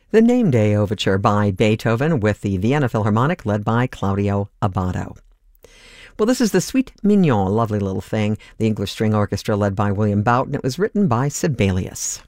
The Name Day Overture by Beethoven with the Vienna Philharmonic led by Claudio Abbado. Well, this is the Suite Mignon, lovely little thing, the English String Orchestra led by William Boughton. It was written by Sibelius.